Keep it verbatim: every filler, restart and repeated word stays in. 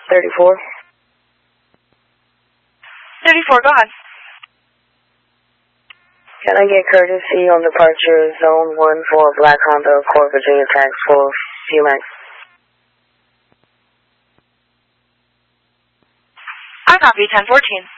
thirty-four. thirty-four, go ahead. Can I get courtesy on departure zone one for Black Honda Accord Virginia tax for C MAX? I copy ten fourteen.